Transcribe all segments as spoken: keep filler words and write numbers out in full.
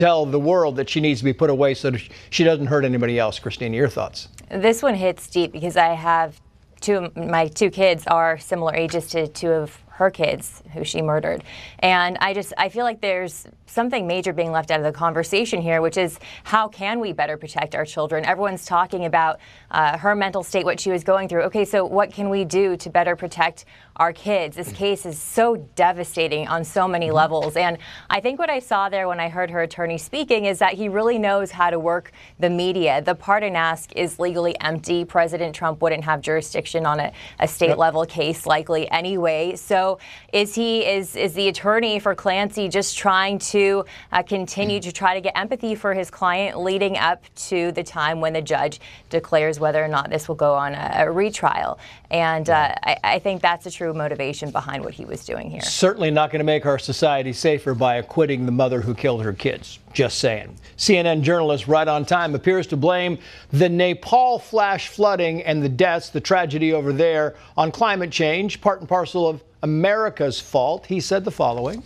tell the world that she needs to be put away so that she doesn't hurt anybody else. Christina, your thoughts? This one hits deep because I have two, my two kids are similar ages to two of her kids who she murdered. And I just, I feel like there's something major being left out of the conversation here, which is how can we better protect our children? Everyone's talking about uh, her mental state, what she was going through. Okay, so what can we do to better protect our kids? This case is so devastating on so many levels. And I think what I saw there when I heard her attorney speaking is that he really knows how to work the media. The pardon ask is legally empty. President Trump wouldn't have jurisdiction on a, a state level case likely anyway. So is he, is, is the attorney for Clancy just trying to uh, continue to try to get empathy for his client leading up to the time when the judge declares whether or not this will go on a, a retrial? And uh, I, I think that's a true motivation behind what he was doing here. Certainly not going to make our society safer by acquitting the mother who killed her kids. Just saying. C N N journalist Right on Time appears to blame the Nepal flash flooding and the deaths, the tragedy over there, on climate change, part and parcel of America's fault. He said the following.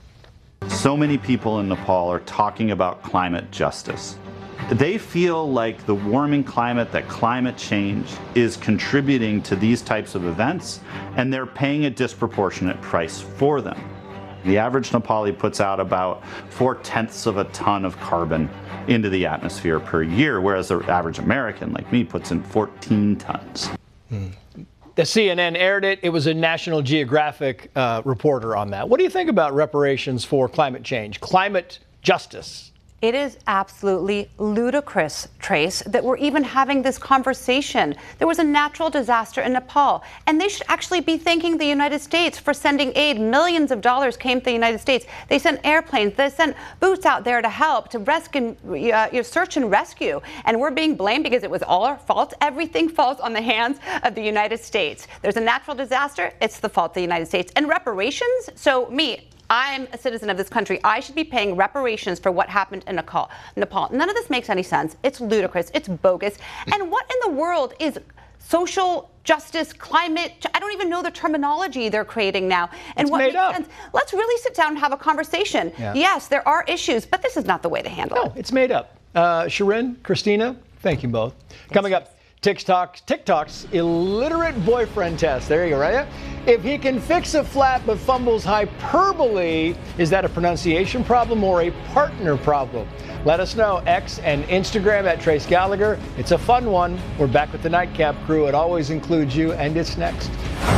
So many people in Nepal are talking about climate justice. They feel like the warming climate, that climate change is contributing to these types of events, and they're paying a disproportionate price for them. The average Nepali puts out about four-tenths of a ton of carbon into the atmosphere per year, whereas the average American, like me, puts in fourteen tons. Hmm. The C N N aired it. It was a National Geographic uh, reporter on that. What do you think about reparations for climate change, climate justice? It is absolutely ludicrous, Trace, that we're even having this conversation. There was a natural disaster in Nepal, and they should actually be thanking the United States for sending aid. Millions of dollars came to the United States. They sent airplanes. They sent boots out there to help, to rescue, uh, search and rescue. And we're being blamed because it was all our fault. Everything falls on the hands of the United States. There's a natural disaster. It's the fault of the United States. And reparations, so me, I'm a citizen of this country. I should be paying reparations for what happened in Nepal. None of this makes any sense. It's ludicrous. It's bogus. And what in the world is social justice, climate? I don't even know the terminology they're creating now. And it's what made makes up. sense? Let's really sit down and have a conversation. Yeah. Yes, there are issues, but this is not the way to handle no, it. No, it's made up. Uh, Sharon, Christina, thank you both. Thanks. Coming up, TikTok, TikTok's illiterate boyfriend test. There you go, right? If he can fix a flat but fumbles hyperbole, is that a pronunciation problem or a partner problem? Let us know. X and Instagram at Trace Gallagher. It's a fun one. We're back with the Nightcap crew. It always includes you, and it's next.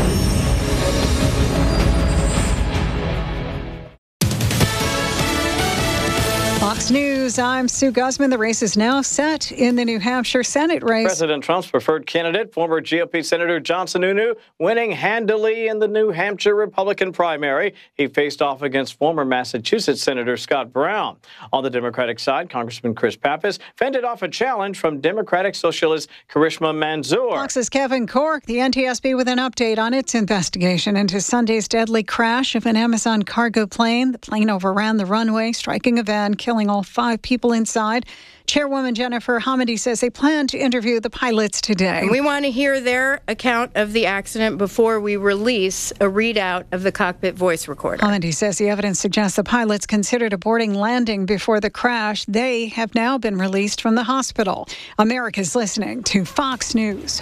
Fox News, I'm Sue Guzman. The race is now set in the New Hampshire Senate race. President Trump's preferred candidate, former G O P Senator John Sununu, winning handily in the New Hampshire Republican primary. He faced off against former Massachusetts Senator Scott Brown. On the Democratic side, Congressman Chris Pappas fended off a challenge from Democratic Socialist Karishma Manzoor. Fox's Kevin Corke, the N T S B with an update on its investigation into Sunday's deadly crash of an Amazon cargo plane. The plane overran the runway, striking a van, killing all five people inside. Chairwoman Jennifer Hamady says they plan to interview the pilots today. We want to hear their account of the accident before we release a readout of the cockpit voice recorder. Hamady says the evidence suggests the pilots considered aborting landing before the crash. They have now been released from the hospital. America's listening to Fox News.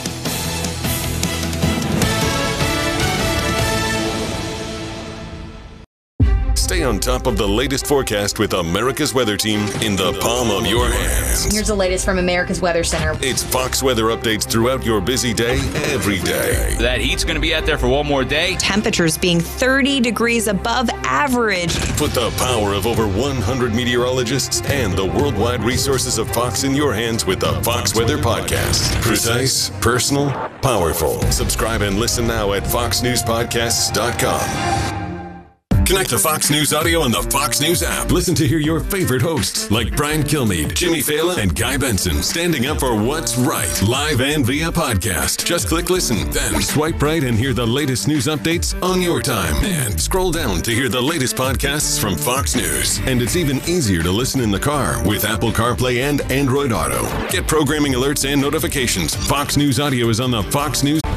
Stay on top of the latest forecast with America's Weather Team in the palm of your hands. Here's the latest from America's Weather Center. It's Fox weather updates throughout your busy day, every day. That heat's going to be out there for one more day. Temperatures being thirty degrees above average. Put the power of over one hundred meteorologists and the worldwide resources of Fox in your hands with the Fox Weather Podcast. Precise, personal, powerful. Subscribe and listen now at fox news podcasts dot com. Connect to Fox News Audio on the Fox News app. Listen to hear your favorite hosts like Brian Kilmeade, Jimmy Fallon, and Guy Benson standing up for what's right, live and via podcast. Just click listen, then swipe right and hear the latest news updates on your time. And scroll down to hear the latest podcasts from Fox News. And it's even easier to listen in the car with Apple CarPlay and Android Auto. Get programming alerts and notifications. Fox News Audio is on the Fox News